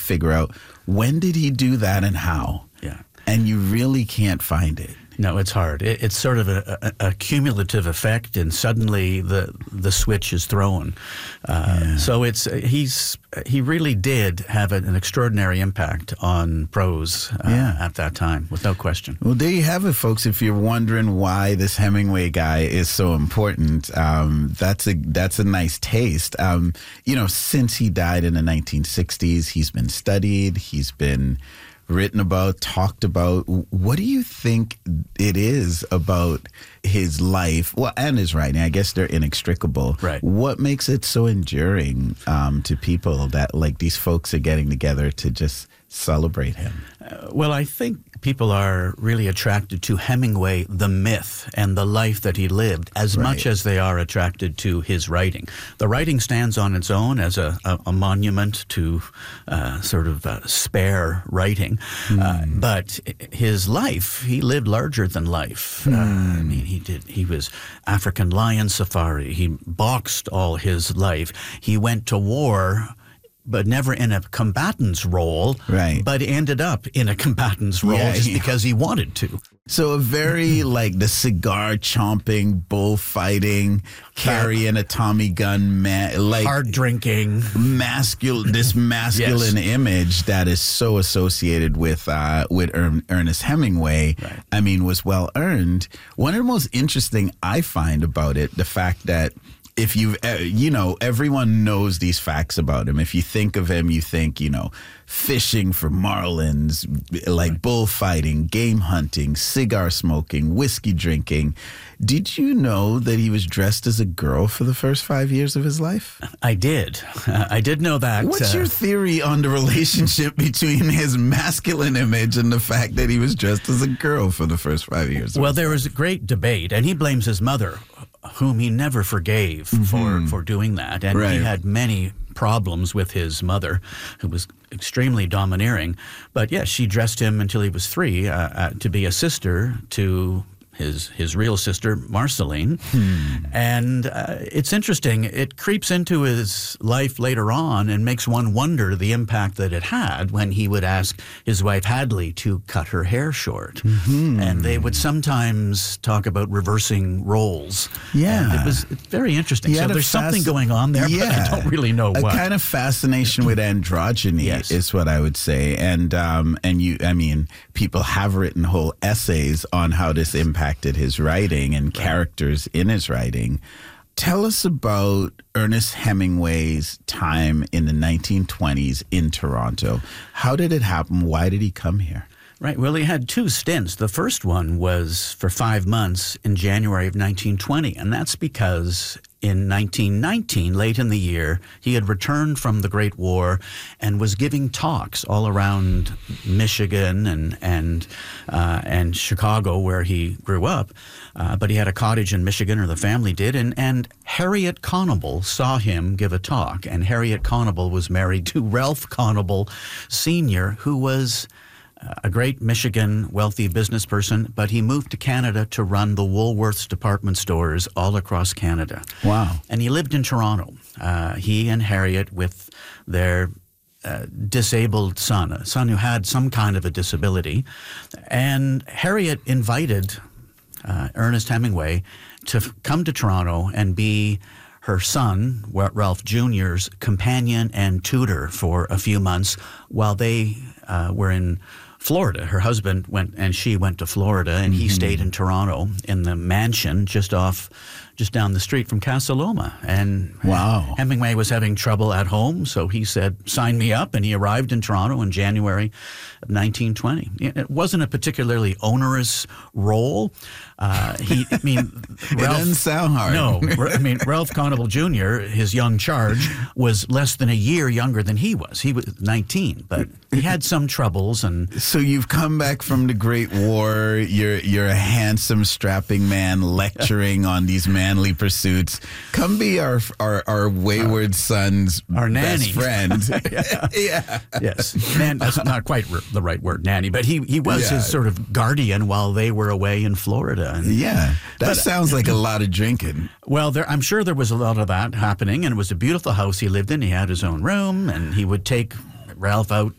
figure out when did he do that and how. Yeah. And you really can't find it. No, it's hard. It's sort of a cumulative effect, and suddenly the switch is thrown. So he really did have an extraordinary impact on prose at that time, without question. Well, there you have it, folks. If you're wondering why this Hemingway guy is so important, that's a nice taste. Since he died in the 1960s, he's been studied. He's been written about, talked about. What do you think it is about his life, and his writing? I guess they're inextricable. Right. What makes it so enduring to people that these folks are getting together to just celebrate him? Well, I think people are really attracted to Hemingway, the myth, and the life that he lived, as much as they are attracted to his writing. The writing stands on its own as a monument to spare writing. But his life, he lived larger than life. He was African lion safari. He boxed all his life. He went to war, but never in a combatant's role, but ended up in a combatant's role because he wanted to. So a very the cigar chomping, bullfighting, carrying a Tommy gun, hard drinking, masculine image that is so associated with Ernest Hemingway. Right. I mean, was well earned. One of the most interesting I find about it, the fact that if you've, everyone knows these facts about him. If you think of him, you think, fishing for marlins, bullfighting, game hunting, cigar smoking, whiskey drinking. Did you know that he was dressed as a girl for the first 5 years of his life? I did. I did know that. What's your theory on the relationship between his masculine image and the fact that he was dressed as a girl for the first 5 years? Well, there was a great debate, and he blames his mother, whom he never forgave for doing that. And he had many problems with his mother, who was extremely domineering. But yes, she dressed him until he was 3 to be a sister to his real sister, Marceline. And it's interesting. It creeps into his life later on and makes one wonder the impact that it had when he would ask his wife, Hadley, to cut her hair short. And they would sometimes talk about reversing roles. Yeah. And it was very interesting. So there's something going on there, but I don't really know what. A kind of fascination with androgyny is what I would say. And people have written whole essays on how this impacted his writing and characters in his writing. Tell us about Ernest Hemingway's time in the 1920s in Toronto. How did it happen? Why did he come here? Right. Well, he had 2 stints. The first one was for 5 months in January of 1920, and that's because in 1919, late in the year, he had returned from the Great War and was giving talks all around Michigan and Chicago, where he grew up. But he had a cottage in Michigan, or the family did, and Harriet Conable saw him give a talk. And Harriet Conable was married to Ralph Conable Sr., who was a great Michigan wealthy business person, but he moved to Canada to run the Woolworths department stores all across Canada. Wow. And he lived in Toronto. He and Harriet with their disabled son, a son who had some kind of a disability. And Harriet invited Ernest Hemingway to come to Toronto and be her son, Ralph Jr.'s companion and tutor for a few months while they were in Florida. Her husband went, and she went to Florida, and he stayed in Toronto in the mansion just down the street from Casa Loma. And Hemingway was having trouble at home, so he said, "Sign me up," and he arrived in Toronto in January of 1920. It wasn't a particularly onerous role. It doesn't sound hard. No. Ralph Conable Jr., his young charge, was less than a year younger than he was. He was 19, but he had some troubles. And so you've come back from the Great War. You're a handsome, strapping man lecturing on these manly pursuits. Come be our wayward son's best friend. Yes. That's not quite the right word, nanny, but he was his sort of guardian while they were away in Florida. That sounds like a lot of drinking. Well, I'm sure there was a lot of that happening, and it was a beautiful house he lived in. He had his own room, and he would take Ralph out